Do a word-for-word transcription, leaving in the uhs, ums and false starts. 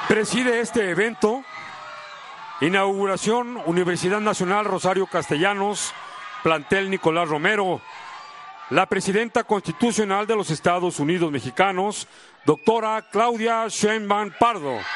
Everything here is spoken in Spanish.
Preside este evento, inauguración Universidad Nacional Rosario Castellanos, plantel Nicolás Romero, la presidenta constitucional de los Estados Unidos Mexicanos, doctora Claudia Sheinbaum Pardo.